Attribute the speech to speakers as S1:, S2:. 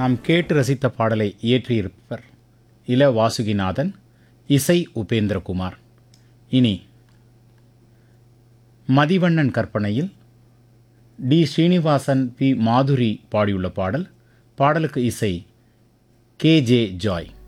S1: நாம் கேட்டு ரசித்த பாடலை இயற்றியிருப்பவர் இல வாசுகிநாதன், இசை உபேந்திரகுமார். இனி மதிவண்ணன் கற்பனையில் டி ஸ்ரீனிவாசன், பி மாதுரி பாடியுள்ள பாடல். பாடலுக்கு இசை கே ஜே ஜாய்.